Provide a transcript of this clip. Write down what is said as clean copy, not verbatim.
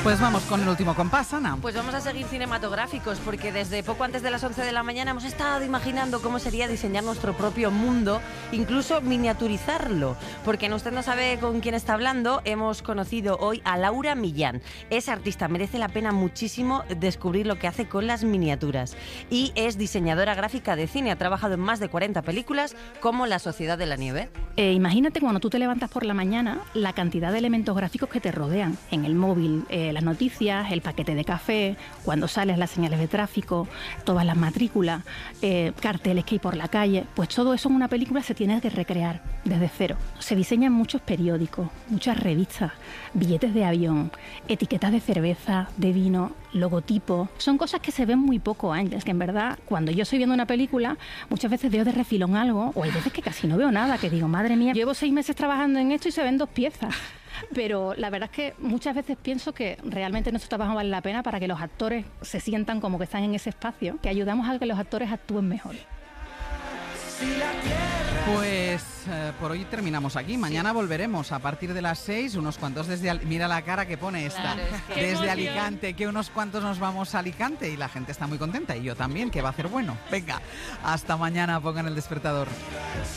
Pues vamos con el último compás, Ana. Pues vamos a seguir cinematográficos, porque desde poco antes de las 11 de la mañana hemos estado imaginando cómo sería diseñar nuestro propio mundo, incluso miniaturizarlo. Porque usted no sabe con quién está hablando, hemos conocido hoy a Laura Millán. Es artista, merece la pena muchísimo descubrir lo que hace con las miniaturas. Y es diseñadora gráfica de cine, ha trabajado en más de 40 películas, como La Sociedad de la Nieve. Imagínate cuando tú te levantas por la mañana, la cantidad de elementos gráficos que te rodean en el móvil, las noticias, el paquete de café, cuando sales las señales de tráfico, todas las matrículas, carteles que hay por la calle, pues todo eso en una película se tiene que recrear desde cero. Se diseñan muchos periódicos, muchas revistas, billetes de avión, etiquetas de cerveza, de vino, logotipos. Son cosas que se ven muy poco, Ángeles, que en verdad cuando yo estoy viendo una película muchas veces veo de refilón algo, o hay veces que casi no veo nada, que digo, madre mía, llevo 6 meses trabajando en esto y se ven 2 piezas. Pero la verdad es que muchas veces pienso que realmente nuestro trabajo vale la pena para que los actores se sientan como que están en ese espacio, que ayudamos a que los actores actúen mejor. Pues por hoy terminamos aquí. Mañana volveremos a partir de las 6, unos cuantos mira la cara que pone esta. Claro, es que desde Alicante, que unos cuantos nos vamos a Alicante y la gente está muy contenta y yo también, que va a hacer bueno. Venga, hasta mañana, pongan el despertador.